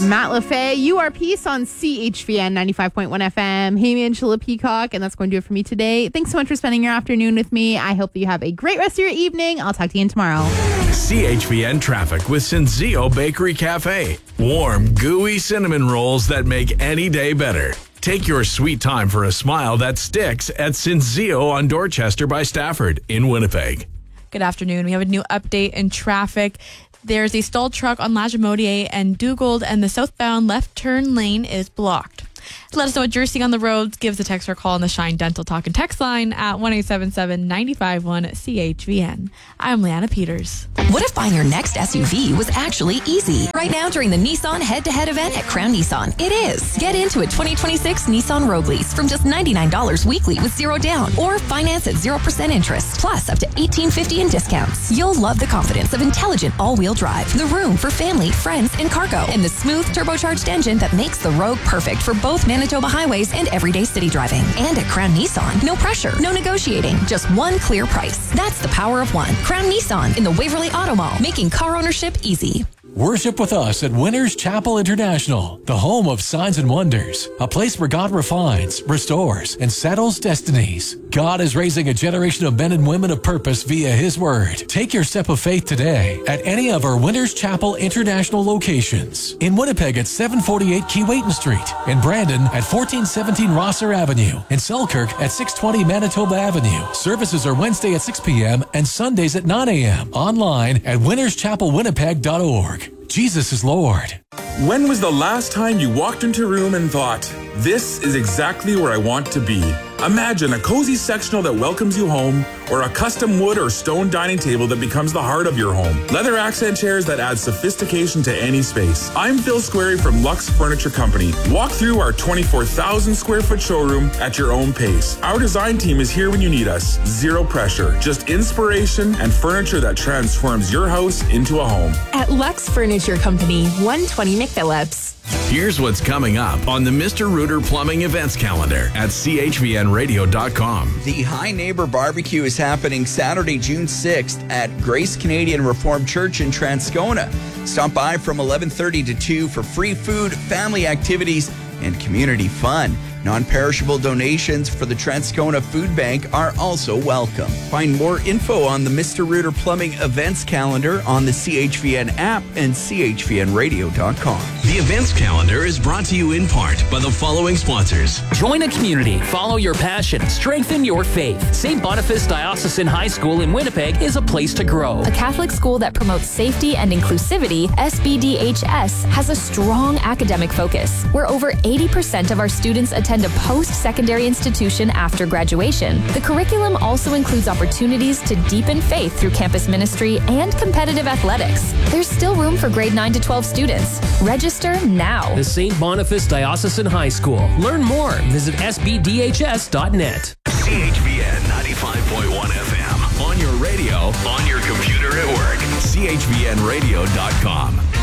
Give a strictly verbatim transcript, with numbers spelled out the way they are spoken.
Matt LaFay, You Are Peace on C H V N ninety-five point one F M. Hey, Angela Peacock, and that's going to do it for me today. Thanks so much for spending your afternoon with me. I hope that you have a great rest of your evening. I'll talk to you tomorrow. C H V N traffic with Senzio Bakery Cafe. Warm, gooey cinnamon rolls that make any day better. Take your sweet time for a smile that sticks at Senzio on Dorchester by Stafford in Winnipeg. Good afternoon. We have a new update in traffic. There's a stalled truck on Lajimodier and Dugald, and the southbound left turn lane is blocked. To let us know what you're seeing on the roads, give us a text or call on the Shine Dental Talk and Text line at one eight seven seven, nine five one, C H V N. I'm Leanna Peters. What if buying your next S U V was actually easy? Right now during the Nissan head-to-head event at Crown Nissan, it is. Get into a twenty twenty-six Nissan Rogue lease from just ninety-nine dollars weekly with zero down, or finance at zero percent interest, plus up to eighteen fifty in discounts. You'll love the confidence of intelligent all-wheel drive, the room for family, friends, and cargo, and the smooth turbocharged engine that makes the Rogue perfect for both Manitoba highways and everyday city driving. And at Crown Nissan, no pressure, no negotiating, just one clear price. That's the power of one. Crown Nissan in the Waverly Auto Mall, making car ownership easy. Worship with us at Winners Chapel International, the home of signs and wonders, a place where God refines, restores, and settles destinies. God is raising a generation of men and women of purpose via His Word. Take your step of faith today at any of our Winners Chapel International locations. In Winnipeg at seven forty-eight Keewatin Street, in Brandon at fourteen seventeen Rosser Avenue, in Selkirk at six twenty Manitoba Avenue. Services are Wednesday at six p.m. and Sundays at nine a.m. Online at winners chapel winnipeg dot org. Jesus is Lord. When was the last time you walked into a room and thought, this is exactly where I want to be? Imagine a cozy sectional that welcomes you home, or a custom wood or stone dining table that becomes the heart of your home. Leather accent chairs that add sophistication to any space. I'm Phil Squarey from Lux Furniture Company. Walk through our twenty-four thousand square foot showroom at your own pace. Our design team is here when you need us. Zero pressure, just inspiration and furniture that transforms your house into a home. At Lux Furniture Company, one twenty McPhillips. Here's what's coming up on the Mister Rooter Plumbing events calendar at C H V N radio dot com. The High Neighbor Barbecue is happening Saturday, June sixth at Grace Canadian Reformed Church in Transcona. Stop by from eleven thirty to two for free food, family activities, and community fun. Non-perishable donations for the Transcona Food Bank are also welcome. Find more info on the Mister Rooter Plumbing events calendar on the C H V N app and C H V N radio dot com. The events calendar is brought to you in part by the following sponsors. Join a community, follow your passion, strengthen your faith. Saint Boniface Diocesan High School in Winnipeg is a place to grow. A Catholic school that promotes safety and inclusivity, S B D H S has a strong academic focus, where over eighty percent of our students attend a post-secondary institution after graduation. The curriculum also includes opportunities to deepen faith through campus ministry and competitive athletics. There's still room for grade nine to twelve students. Register now. The Saint Boniface Diocesan High School. Learn more. Visit S B D H S dot net. C H V N ninety-five point one F M. On your radio, on your computer at work. C H V N radio dot com.